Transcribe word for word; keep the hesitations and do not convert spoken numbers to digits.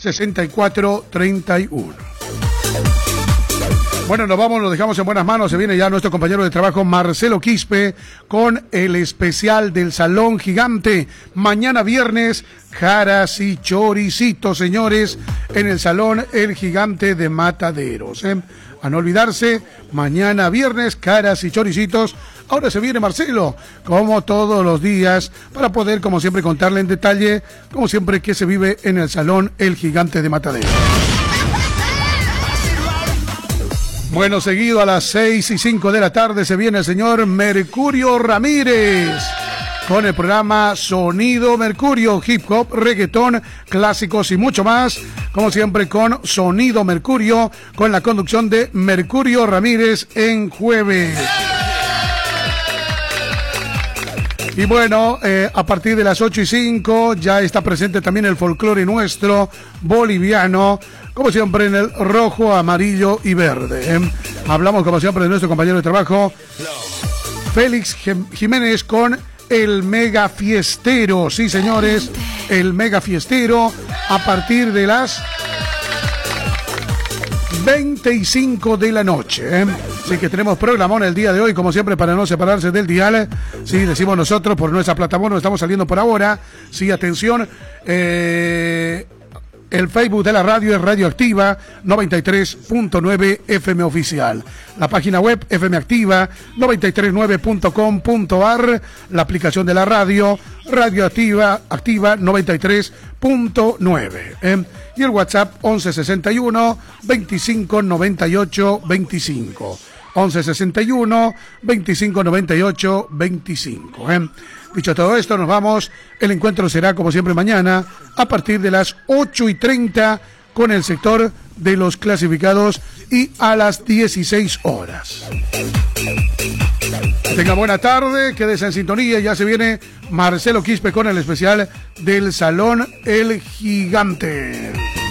sesenta y cuatro treinta y uno. Bueno, nos vamos, nos dejamos en buenas manos. Se viene ya nuestro compañero de trabajo Marcelo Quispe con el especial del Salón Gigante. Mañana viernes, jaras y choricitos, señores, en el Salón El Gigante de Mataderos. ¿eh? A no olvidarse, mañana viernes, caras y choricitos. Ahora se viene Marcelo, como todos los días, para poder, como siempre, contarle en detalle, como siempre, que se vive en el Salón El Gigante de Mataderos. Bueno, seguido a las seis y cinco de la tarde se viene el señor Mercurio Ramírez con el programa Sonido Mercurio, hip hop, reggaetón, clásicos y mucho más. Como siempre con Sonido Mercurio, con la conducción de Mercurio Ramírez en jueves. Y bueno, eh, a partir de las ocho y cinco ya está presente también el folclore nuestro boliviano, como siempre en el rojo, amarillo y verde. ¿eh? Hablamos como siempre de nuestro compañero de trabajo, Félix Jiménez, con el Mega Fiestero. Sí, señores, el Mega Fiestero a partir de las veinticinco de la noche. ¿eh? Así que tenemos programón el día de hoy, como siempre, para no separarse del dial. Sí, decimos nosotros, por nuestra plataforma estamos saliendo por ahora. Sí, atención. Eh, el Facebook de la radio es Radioactiva noventa y tres punto nueve F M Oficial. La página web F M Activa noventa y tres nueve punto com punto a r. La aplicación de la radio Radioactiva Activa noventa y tres punto nueve. ¿eh? Y el WhatsApp once sesenta y uno veinticinco noventa y ocho veinticinco. once sesenta y uno veinticinco noventa y ocho veinticinco. ¿eh? Dicho todo esto, nos vamos. El encuentro será, como siempre, mañana a partir de las ocho y treinta con el sector de los clasificados y a las dieciséis horas. Tenga buena tarde, quédese en sintonía. Ya se viene Marcelo Quispe con el especial del Salón El Gigante.